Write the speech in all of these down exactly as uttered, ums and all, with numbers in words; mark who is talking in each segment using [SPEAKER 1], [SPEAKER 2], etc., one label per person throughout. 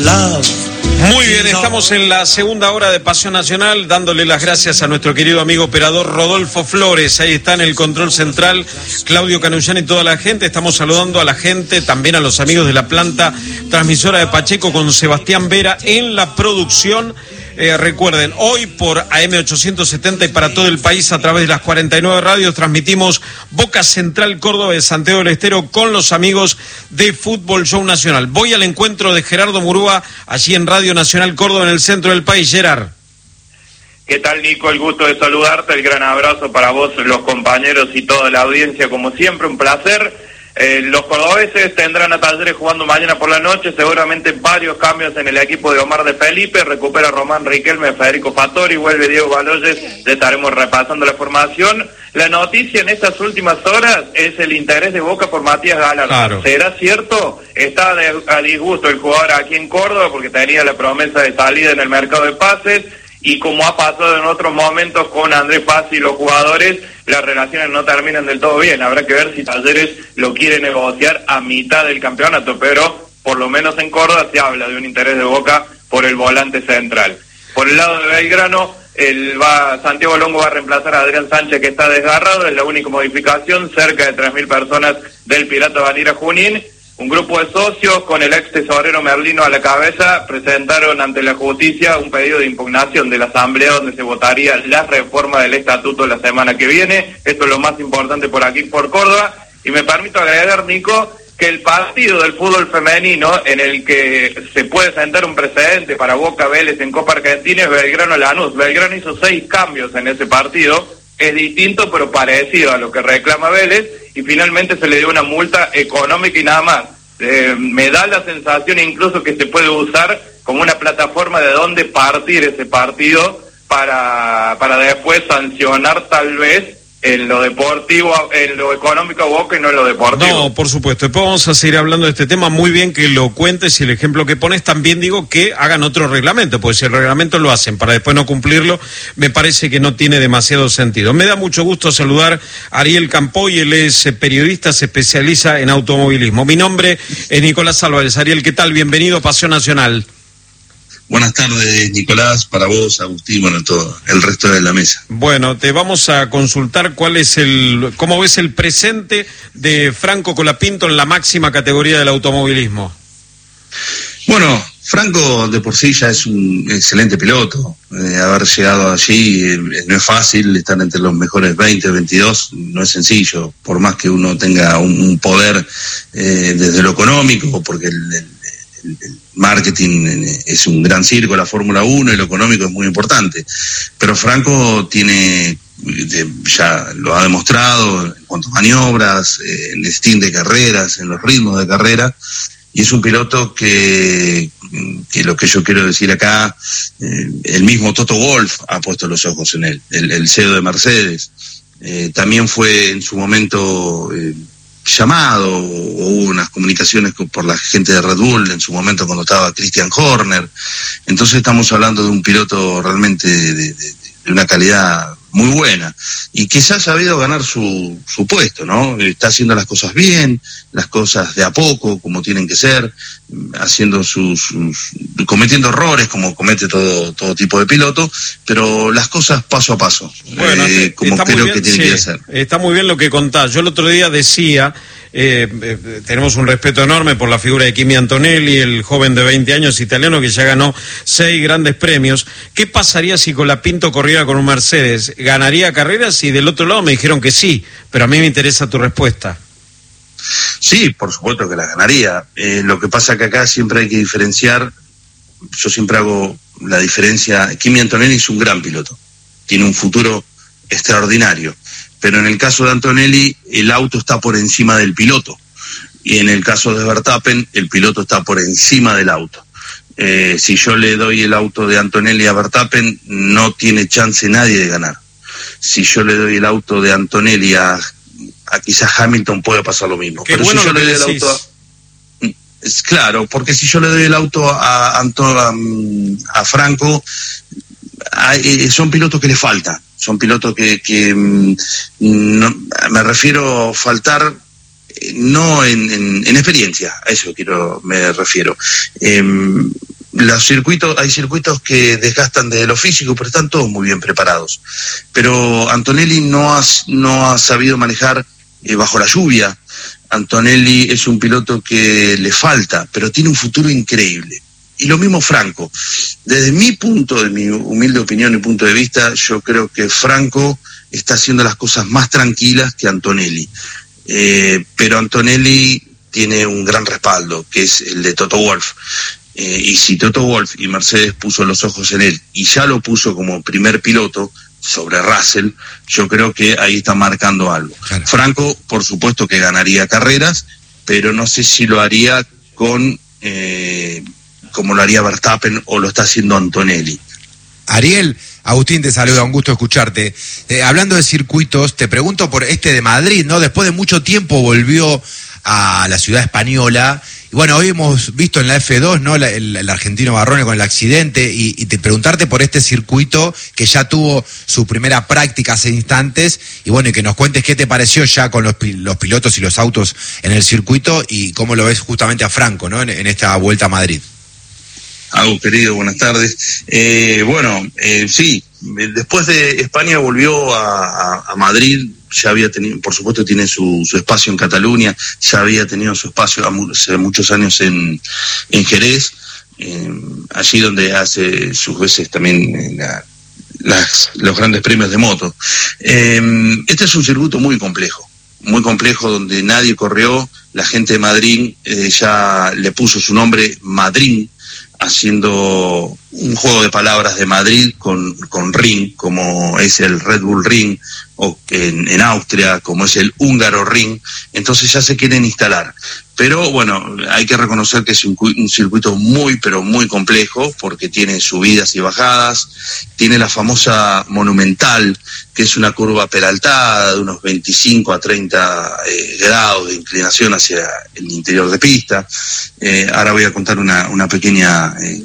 [SPEAKER 1] love.
[SPEAKER 2] Muy bien, estamos en la segunda hora de Pasión Nacional, dándole las gracias a nuestro querido amigo operador Rodolfo Flores. Ahí está en el control central Claudio Canullán y toda la gente. Estamos saludando a la gente, también a los amigos de la planta transmisora de Pacheco, con Sebastián Vera en la producción. Eh, recuerden, hoy por A M ochocientos setenta y para todo el país a través de las cuarenta y nueve radios transmitimos Boca Central Córdoba de Santiago del Estero con los amigos de Fútbol Show Nacional. Voy al encuentro de Gerardo Murúa allí en Radio Nacional Córdoba, en el centro del país. Gerard.
[SPEAKER 3] ¿Qué tal, Nico? El gusto de saludarte, el gran abrazo para vos, los compañeros y toda la audiencia, como siempre, un placer. Eh, los cordobeses tendrán a Talleres jugando mañana por la noche, seguramente varios cambios en el equipo de Omar de Felipe, recupera Román Riquelme, Federico Fattori, vuelve Diego Baloyes, le estaremos repasando la formación. La noticia en estas últimas horas es el interés de Boca por Matías Galarza. Claro. ¿Será cierto? Está de, a disgusto el jugador aquí en Córdoba porque tenía la promesa de salida en el mercado de pases, y como ha pasado en otros momentos con Andrés Paz y los jugadores, las relaciones no terminan del todo bien. Habrá que ver si Talleres lo quiere negociar a mitad del campeonato, pero por lo menos en Córdoba se habla de un interés de Boca por el volante central. Por el lado de Belgrano, el va, Santiago Longo va a reemplazar a Adrián Sánchez, que está desgarrado, es la única modificación. Cerca de tres mil personas del Pirata van a ir a Junín. Un grupo de socios, con el ex tesorero Merlino a la cabeza, presentaron ante la justicia un pedido de impugnación de la asamblea donde se votaría la reforma del estatuto la semana que viene. Esto es lo más importante por aquí, por Córdoba. Y me permito agregar, Nico, que el partido del fútbol femenino en el que se puede sentar un precedente para Boca Vélez en Copa Argentina es Belgrano-Lanús. Belgrano hizo seis cambios en ese partido. Es distinto pero parecido a lo que reclama Vélez, y finalmente se le dio una multa económica y nada más. Eh, me da la sensación incluso que se puede usar como una plataforma de dónde partir ese partido para, para después sancionar tal vez en lo deportivo, en lo económico a Boca y no en lo deportivo.
[SPEAKER 2] No, por supuesto. Después vamos a seguir hablando de este tema. Muy bien que lo cuentes, y el ejemplo que pones también digo que hagan otro reglamento, porque si el reglamento lo hacen para después no cumplirlo, me parece que no tiene demasiado sentido. Me da mucho gusto saludar a Ariel Campoy, él es periodista, se especializa en automovilismo. Mi nombre es Nicolás Álvarez. Ariel, ¿qué tal? Bienvenido a Pasión Nacional.
[SPEAKER 4] Buenas tardes, Nicolás, para vos, Agustín, bueno, todo el resto de la mesa.
[SPEAKER 2] Bueno, te vamos a consultar cuál es el, cómo ves el presente de Franco Colapinto en la máxima categoría del automovilismo.
[SPEAKER 4] Bueno, Franco de por sí ya es un excelente piloto. Eh, haber llegado allí eh, no es fácil, estar entre los mejores veinte, veintidós, no es sencillo, por más que uno tenga un, un poder eh, desde lo económico, porque el, el El, el marketing es un gran circo, la Fórmula uno, y lo económico es muy importante. Pero Franco tiene, ya lo ha demostrado en cuanto a maniobras, en el stint de carreras, en los ritmos de carrera, y es un piloto que, que lo que yo quiero decir acá, eh, el mismo Toto Wolff ha puesto los ojos en él, el, el C E O de Mercedes. Eh, también fue en su momento eh, llamado, o hubo unas comunicaciones por la gente de Red Bull en su momento cuando estaba Christian Horner. Entonces estamos hablando de un piloto realmente de, de, de una calidad muy buena, y que se ha sabido ganar su, su puesto, ¿no? Está haciendo las cosas bien, las cosas de a poco, como tienen que ser, haciendo sus, sus cometiendo errores como comete todo, todo tipo de piloto, pero las cosas paso a paso,
[SPEAKER 2] bueno,
[SPEAKER 4] eh, como creo bien, que tiene sí, que hacer.
[SPEAKER 2] Está muy bien lo que contás. Yo el otro día decía, eh, eh, tenemos un respeto enorme por la figura de Kimi Antonelli, el joven de veinte años italiano que ya ganó seis grandes premios. ¿Qué pasaría si Colapinto corriera con un Mercedes? ¿Ganaría carreras? Y del otro lado me dijeron que sí, pero a mí me interesa tu respuesta.
[SPEAKER 4] Sí, por supuesto que la ganaría. Eh, lo que pasa que acá siempre hay que diferenciar, yo siempre hago la diferencia. Kimi Antonelli es un gran piloto, tiene un futuro extraordinario, pero en el caso de Antonelli el auto está por encima del piloto, y en el caso de Verstappen el piloto está por encima del auto. Eh, si yo le doy el auto de Antonelli a Verstappen, no tiene chance nadie de ganar. Si yo le doy el auto de Antonelli a, a quizás Hamilton, puede pasar lo mismo.
[SPEAKER 2] Qué
[SPEAKER 4] pero
[SPEAKER 2] bueno
[SPEAKER 4] si yo
[SPEAKER 2] lo
[SPEAKER 4] le doy
[SPEAKER 2] que
[SPEAKER 4] el
[SPEAKER 2] decís.
[SPEAKER 4] auto a, es claro, porque si yo le doy el auto a, a, a, a Franco, a, eh, son pilotos que le faltan, son pilotos que, que no, me refiero a faltar, no en, en, en experiencia, a eso quiero, me refiero. Eh, los circuitos, hay circuitos que desgastan desde lo físico, pero están todos muy bien preparados. Pero Antonelli no ha, no ha sabido manejar eh, bajo la lluvia. Antonelli es un piloto que le falta, pero tiene un futuro increíble. Y lo mismo Franco. Desde mi punto, de mi humilde opinión y punto de vista, yo creo que Franco está haciendo las cosas más tranquilas que Antonelli. Eh, pero Antonelli tiene un gran respaldo, que es el de Toto Wolff. Eh, y si Toto Wolff y Mercedes puso los ojos en él, y ya lo puso como primer piloto sobre Russell, yo creo que ahí está marcando algo. Claro. Franco, por supuesto que ganaría carreras, pero no sé si lo haría con eh, como lo haría Verstappen o lo está haciendo Antonelli.
[SPEAKER 1] Ariel, Agustín te saluda, un gusto escucharte. Eh, hablando de circuitos, te pregunto por este de Madrid, ¿no? Después de mucho tiempo volvió a la ciudad española. Y bueno, hoy hemos visto en la F dos, ¿no? La, el, el argentino Barrone con el accidente, y, y te preguntarte por este circuito que ya tuvo su primera práctica hace instantes, y bueno, y que nos cuentes qué te pareció ya con los, los pilotos y los autos en el circuito, y cómo lo ves justamente a Franco, ¿no? En, en esta vuelta a Madrid.
[SPEAKER 4] Agus, querido, buenas tardes. Eh, bueno, eh, sí, después de España volvió a, a, a Madrid. Ya había tenido, por supuesto, tiene su, su espacio en Cataluña, ya había tenido su espacio hace muchos años en, en Jerez, eh, allí donde hace sus veces también la, las, los grandes premios de moto. Eh, este es un circuito muy complejo, muy complejo, donde nadie corrió. La gente de Madrid eh, ya le puso su nombre Madrid, haciendo un juego de palabras de Madrid con, con Ring, como es el Red Bull Ring, o en, en Austria, como es el Húngaro Ring. Entonces ya se quieren instalar. Pero bueno, hay que reconocer que es un, un circuito muy, pero muy complejo, porque tiene subidas y bajadas, tiene la famosa Monumental, que es una curva peraltada de unos veinticinco a treinta eh, grados de inclinación hacia el interior de pista. Eh, ahora voy a contar una, una pequeña eh,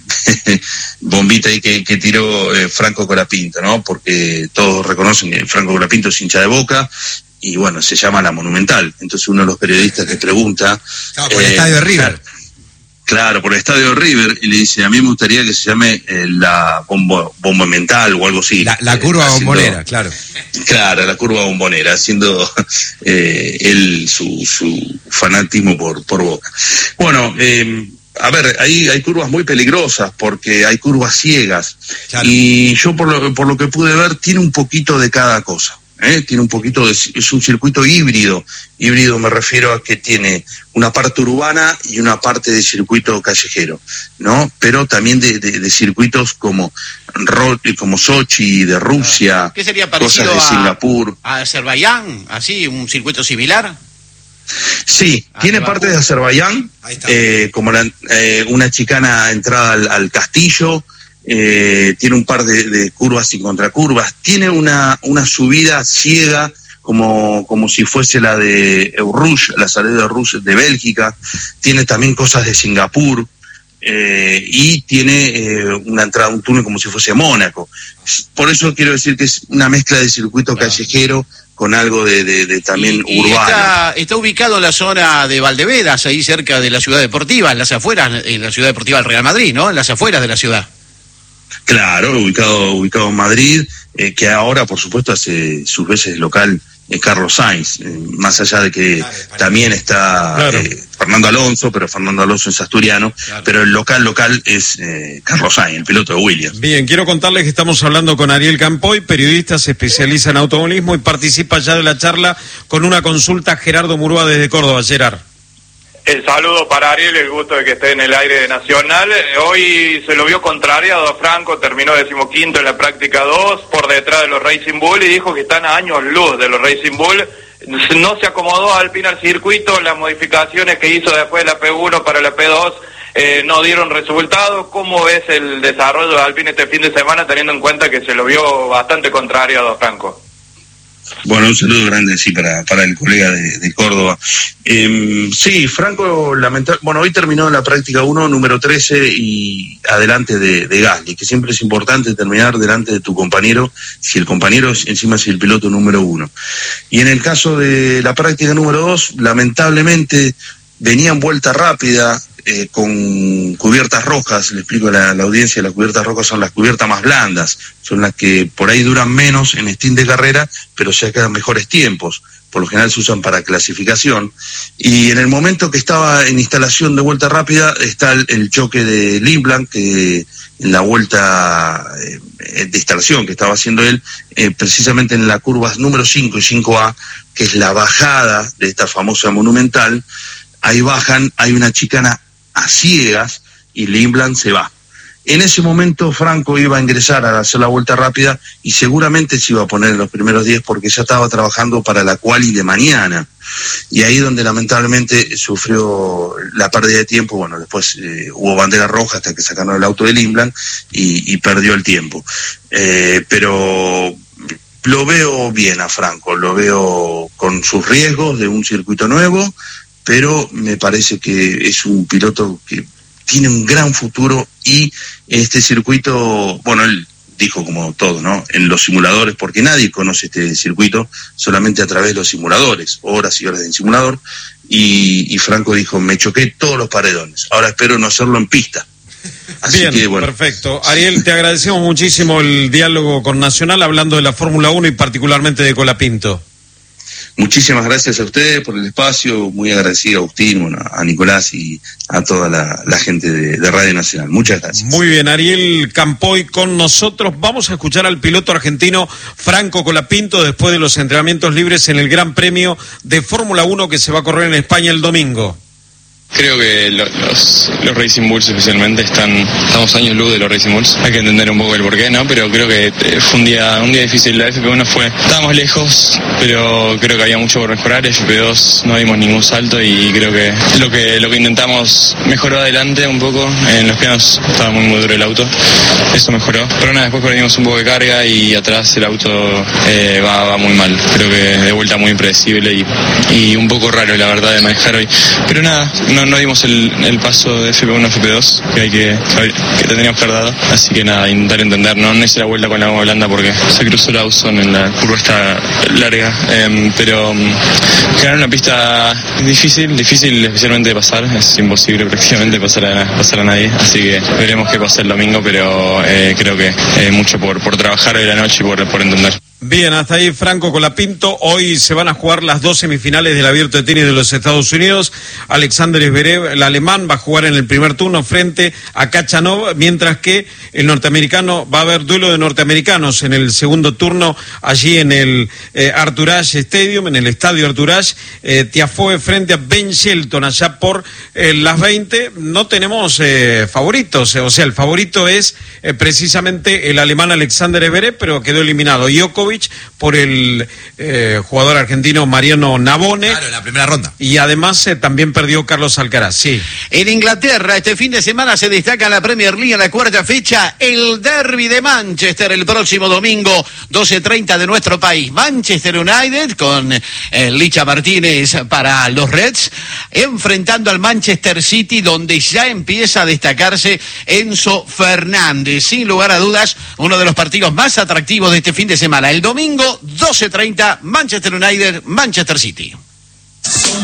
[SPEAKER 4] bombita ahí que, que tiró eh, Franco Colapinto, ¿no? Porque todos reconocen que Franco Colapinto es hincha de Boca, y bueno, se llama la Monumental. Entonces uno de los periodistas le pregunta...
[SPEAKER 1] Claro, por eh, el estadio de River.
[SPEAKER 4] Claro, por el estadio de River, y le dice, a mí me gustaría que se llame eh, la bombo, bombo mental o algo así.
[SPEAKER 1] La, la curva eh, haciendo, bombonera, claro.
[SPEAKER 4] Claro, la curva bombonera, haciendo eh, él su, su fanatismo por, por Boca. Bueno, eh, a ver, ahí hay curvas muy peligrosas, porque hay curvas ciegas. Claro. Y yo por lo, por lo que pude ver, tiene un poquito de cada cosa. ¿Eh? Tiene un poquito de, es un circuito híbrido. Híbrido me refiero a que tiene una parte urbana y una parte de circuito callejero, ¿no? Pero también de, de, de circuitos como como Sochi, de Rusia,
[SPEAKER 5] ¿qué sería parecido
[SPEAKER 4] cosas de Singapur,
[SPEAKER 5] a, a Azerbaiyán, así un circuito similar?
[SPEAKER 4] Sí, ah, tiene parte de Azerbaiyán, eh, como la, eh, una chicana entrada al, al castillo. Eh, tiene un par de, de curvas y contracurvas, tiene una, una subida ciega como, como si fuese la de Eau-Rouge, la salida de Eau-Rouge de Bélgica, tiene también cosas de Singapur, eh, y tiene eh, una entrada, un túnel como si fuese Mónaco. Por eso quiero decir que es una mezcla de circuito claro. callejero con algo de, de, de también y, urbano.
[SPEAKER 5] Y está, está ubicado en la zona de Valdeveras, ahí cerca de la ciudad deportiva, en las afueras, en la ciudad deportiva del Real Madrid, ¿no? En las afueras de la ciudad.
[SPEAKER 4] Claro, ubicado ubicado en Madrid, eh, que ahora, por supuesto, hace sus veces local eh, Carlos Sainz, eh, más allá de que claro, también está claro. eh, Fernando Alonso, pero Fernando Alonso es asturiano, claro. pero el local local es eh, Carlos Sainz, el piloto de Williams.
[SPEAKER 2] Bien, quiero contarles que estamos hablando con Ariel Campoy, periodista, se especializa en automovilismo y participa ya de la charla con una consulta Gerardo Murúa desde Córdoba. Gerard.
[SPEAKER 3] El saludo para Ariel, el gusto de que esté en el aire nacional. Hoy se lo vio contrariado a Franco, terminó decimoquinto en la práctica dos, por detrás de los Racing Bull, y dijo que están a años luz de los Racing Bull. No se acomodó Alpine al circuito, las modificaciones que hizo después de la P uno para la P dos eh, no dieron resultados. ¿Cómo ves el desarrollo de Alpine este fin de semana, teniendo en cuenta que se lo vio bastante contrariado a Franco?
[SPEAKER 4] Bueno, un saludo grande, sí, para, para el colega de, de Córdoba. Eh, sí, Franco, lamentable. Bueno, hoy terminó la práctica uno, número trece, y adelante de, de Gasly, que siempre es importante terminar delante de tu compañero, si el compañero es, encima es el piloto número uno. Y en el caso de la práctica número dos, lamentablemente venía en vuelta rápida, eh, con cubiertas rojas. Le explico a la, la audiencia, las cubiertas rojas son las cubiertas más blandas, son las que por ahí duran menos en stint de carrera, pero sacan mejores tiempos. Por lo general se usan para clasificación. Y en el momento que estaba en instalación de vuelta rápida, está el, el choque de Lindblad, que en la vuelta eh, de instalación que estaba haciendo él, eh, precisamente en la curva número cinco y cinco A, que es la bajada de esta famosa Monumental, ahí bajan, hay una chicana a ciegas y Lindblad se va. En ese momento Franco iba a ingresar a hacer la vuelta rápida y seguramente se iba a poner en los primeros diez porque ya estaba trabajando para la quali de mañana. Y ahí donde lamentablemente sufrió la pérdida de tiempo. Bueno, después eh, hubo bandera roja hasta que sacaron el auto de Lindblad y, y perdió el tiempo. Eh, pero lo veo bien a Franco, lo veo con sus riesgos de un circuito nuevo, pero me parece que es un piloto que tiene un gran futuro y este circuito, bueno, él dijo como todo, ¿no? En los simuladores, porque nadie conoce este circuito solamente a través de los simuladores, horas y horas de simulador, y, y Franco dijo, me choqué todos los paredones, ahora espero no hacerlo en pista. Así
[SPEAKER 2] Bien,
[SPEAKER 4] que, bueno.
[SPEAKER 2] Perfecto. Ariel, te agradecemos muchísimo el diálogo con Nacional, hablando de la Fórmula uno y particularmente de Colapinto.
[SPEAKER 4] Muchísimas gracias a ustedes por el espacio, muy agradecido a Agustín, bueno, a Nicolás y a toda la, la gente de, de Radio Nacional. Muchas gracias.
[SPEAKER 2] Muy bien, Ariel Campoy con nosotros. Vamos a escuchar al piloto argentino Franco Colapinto después de los entrenamientos libres en el Gran Premio de Fórmula uno que se va a correr en España el domingo.
[SPEAKER 6] Creo que lo, los, los Racing Bulls especialmente están, estamos años luz de los Racing Bulls. Hay que entender un poco el porqué, ¿no? Pero creo que eh, fue un día, un día difícil. La F P uno fue, estábamos lejos, pero creo que había mucho por mejorar. F P dos no dimos ningún salto y creo que lo que lo que intentamos mejoró adelante un poco. En los pianos estaba muy, muy duro el auto, eso mejoró. Pero nada, después perdimos un poco de carga y atrás el auto eh, va, va muy mal. Creo que de vuelta muy impredecible y, y un poco raro, la verdad, de manejar hoy. Pero nada, no no dimos el, el paso de F P uno a F P dos que hay que que tendríamos que haber dado, así que nada, intentar entender, no, no hice la vuelta con la goma blanda porque se cruzó la Lawson en la curva esta larga, eh, pero um, ganar una pista difícil, difícil especialmente de pasar, es imposible prácticamente pasar a, pasar a nadie, así que veremos qué pasa el domingo, pero eh, creo que eh, mucho por, por trabajar hoy la noche y por, por entender.
[SPEAKER 2] Bien, hasta ahí Franco Colapinto. Hoy se van a jugar las dos semifinales del Abierto de Tenis de los Estados Unidos. Alexander Zverev, el alemán, va a jugar en el primer turno frente a Khachanov, mientras que el norteamericano, va a haber duelo de norteamericanos en el segundo turno, allí en el eh, Arthur Ashe Stadium, en el estadio Arthur Ashe. eh, Tiafoe frente a Ben Shelton, allá por eh, las veinte. No tenemos eh, favoritos, o sea, el favorito es eh, precisamente el alemán Alexander Zverev, pero quedó eliminado Djokovic por el eh, jugador argentino Mariano Navone.
[SPEAKER 1] Claro, en la primera ronda.
[SPEAKER 2] Y además eh, también perdió Carlos Alcaraz, sí.
[SPEAKER 5] En Inglaterra, este fin de semana se destaca la Premier League en la cuarta fecha, el derbi de Manchester el próximo domingo, doce treinta de nuestro país. Manchester United con eh, Licha Martínez para los Reds, enfrentando al Manchester City, donde ya empieza a destacarse Enzo Fernández. Sin lugar a dudas, uno de los partidos más atractivos de este fin de semana. El domingo, doce treinta, Manchester United, Manchester City.